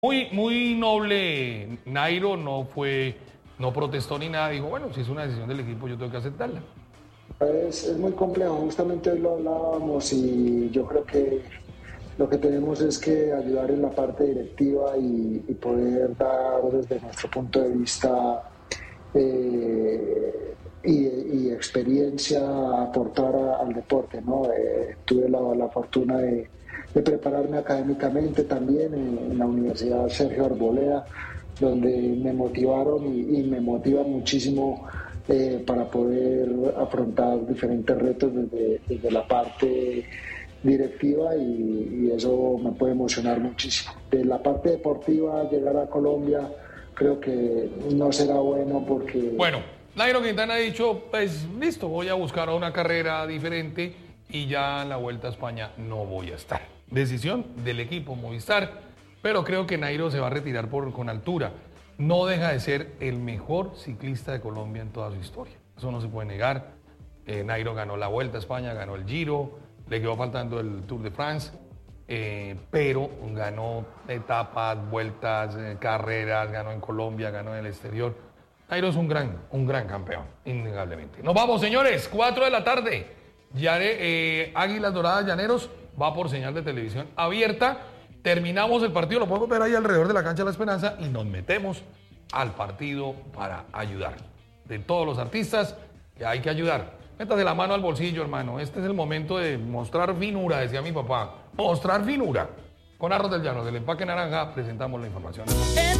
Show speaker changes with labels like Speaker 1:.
Speaker 1: Muy noble, Nairo no protestó ni nada, dijo, bueno, si es una decisión del equipo yo tengo que aceptarla.
Speaker 2: Es muy complejo, justamente hoy lo hablábamos y yo creo que lo que tenemos es que ayudar en la parte directiva y poder dar desde nuestro punto de vista y experiencia aportar al deporte, ¿no? Tuve la fortuna de prepararme académicamente también en la Universidad Sergio Arboleda, donde me motivaron y me motiva muchísimo para poder afrontar diferentes retos desde la parte directiva y eso me puede emocionar muchísimo. De la parte deportiva, llegar a Colombia creo que no será bueno porque...
Speaker 1: Bueno, Nairo Quintana ha dicho, pues listo, voy a buscar una carrera diferente y ya en la Vuelta a España no voy a estar. Decisión del equipo Movistar, pero creo que Nairo se va a retirar con altura. No deja de ser el mejor ciclista de Colombia en toda su historia. Eso no se puede negar. Nairo ganó la Vuelta a España, ganó el Giro, le quedó faltando el Tour de France, pero ganó etapas, vueltas, carreras, ganó en Colombia, ganó en el exterior. Nairo es un gran campeón, innegablemente. Nos vamos, señores, 4 de la tarde. Águilas Doradas Llaneros va por señal de televisión abierta. Terminamos el partido, lo podemos ver ahí alrededor de la cancha de la Esperanza y nos metemos al partido para ayudar. De todos los artistas que hay que ayudar. Métase la mano al bolsillo, hermano. Este es el momento de mostrar finura, decía mi papá. Mostrar finura. Con Arroz del Llano, del empaque naranja, presentamos la información.